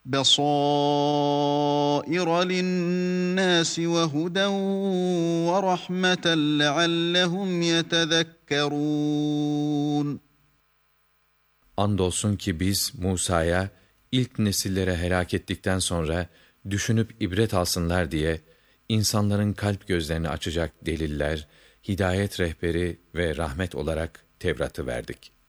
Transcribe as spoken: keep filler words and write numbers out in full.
بَصَائِرَ لِلنَّاسِ وَهُدًى وَرَحْمَةً لَعَلَّهُمْ يَتَذَكَّرُونَ. Andolsun ki biz Musa'ya ilk nesillere helak ettikten sonra düşünüp ibret alsınlar diye insanların kalp gözlerini açacak deliller, hidayet rehberi ve rahmet olarak Tevrat'ı verdik.